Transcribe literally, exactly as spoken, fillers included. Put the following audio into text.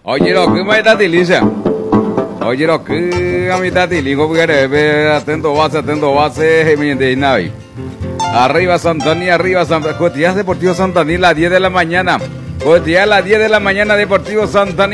Oye, lo que me está tiliza. Oye, lo que a mi tati ligo, atento base, atento base, mi de Navi. Arriba Santaní, arriba Santa. Cotillas Deportivo Santaní, las diez de la mañana. Cotillas las diez de la mañana, Deportivo Santaní.